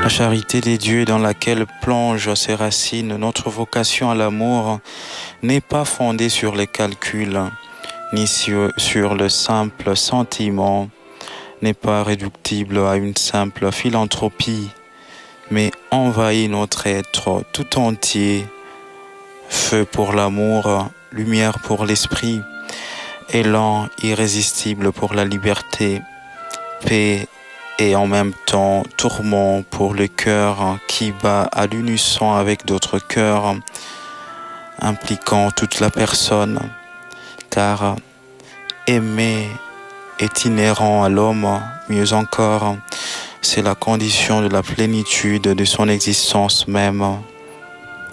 La charité des dieux dans laquelle plonge ses racines notre vocation à l'amour n'est pas fondée sur les calculs, ni sur le simple sentiment, n'est pas réductible à une simple philanthropie, mais envahit notre être tout entier. Feu pour l'amour, lumière pour l'esprit, élan irrésistible pour la liberté, paix et en même temps tourment pour le cœur qui bat à l'unisson avec d'autres cœurs, impliquant toute la personne, car aimer est inhérent à l'homme, mieux encore, c'est la condition de la plénitude de son existence même.